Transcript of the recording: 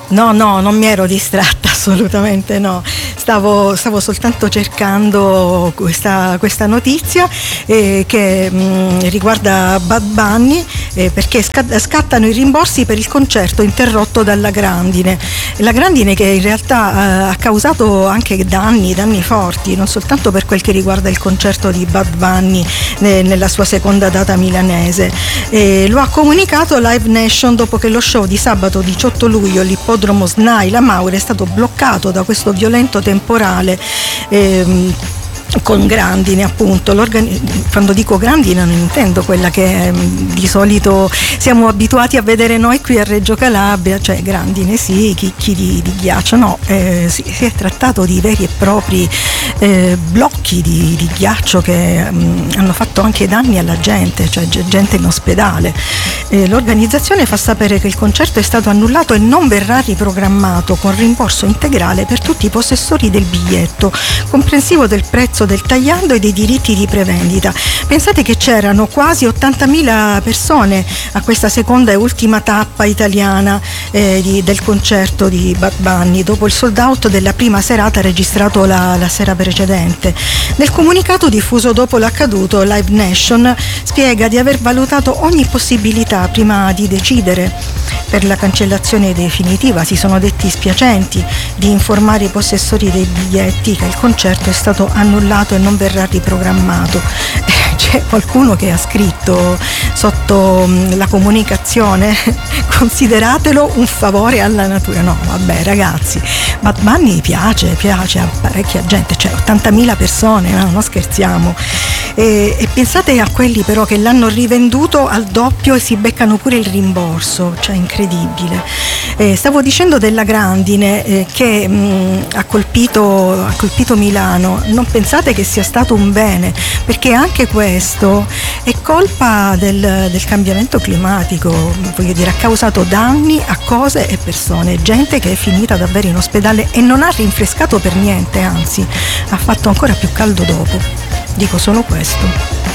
No, non mi ero distratta, assolutamente no. Stavo soltanto cercando questa notizia che riguarda Bad Bunny, perché scattano i rimborsi per il concerto interrotto dalla grandine. La grandine che in realtà ha causato anche danni forti, non soltanto per quel che riguarda il concerto di Bad Bunny nella sua seconda data milanese. Lo ha comunicato Live Nation dopo che lo show di sabato 18 luglio all'ippodromo SNAI La Maura è stato bloccato da questo violento temporale con grandine, appunto. Quando dico grandine non intendo quella che di solito siamo abituati a vedere noi qui a Reggio Calabria, cioè grandine sì, chicchi di ghiaccio, no, si è trattato di veri e propri blocchi di ghiaccio che hanno fatto anche danni alla gente, cioè gente in ospedale. L'organizzazione fa sapere che il concerto è stato annullato e non verrà riprogrammato, con rimborso integrale per tutti i possessori del biglietto, comprensivo del prezzo del tagliando e dei diritti di prevendita. Pensate che c'erano quasi 80.000 persone a questa seconda e ultima tappa italiana del concerto di Bad Bunny, dopo il sold out della prima serata registrato la sera precedente. Nel comunicato diffuso dopo l'accaduto, Live Nation spiega di aver valutato ogni possibilità prima di decidere per la cancellazione definitiva. Si sono detti spiacenti di informare i possessori dei biglietti che il concerto è stato annullato e non verrà riprogrammato. C'è qualcuno che ha scritto sotto la comunicazione: consideratelo un favore alla natura. No, vabbè ragazzi, Bad Bunny piace a parecchia gente, cioè 80.000 persone, no? Non scherziamo. E pensate a quelli però che l'hanno rivenduto al doppio e si beccano pure il rimborso, cioè incredibile. Stavo dicendo della grandine che ha colpito Milano. Non pensate che sia stato un bene, perché anche questo è colpa del cambiamento climatico, voglio dire, ha causato danni a cose e persone, gente che è finita davvero in ospedale e non ha rinfrescato per niente, anzi ha fatto ancora più caldo dopo. Dico solo questo.